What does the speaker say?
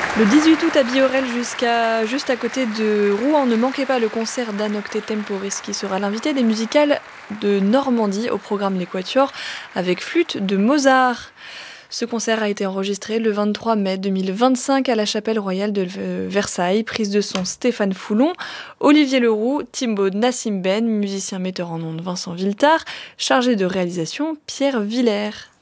Le 18 août à Biorel, juste à côté de Rouen, ne manquez pas le concert d'Anocte Temporis qui sera l'invité des musicales de Normandie au programme Les Quatuors avec flûte de Mozart. Ce concert a été enregistré le 23 mai 2025 à la Chapelle Royale de Versailles. Prise de son Stéphane Foulon, Olivier Leroux, Timbaud Nassim Ben, musicien metteur en ondes Vincent Villetard, chargé de réalisation Pierre Villers.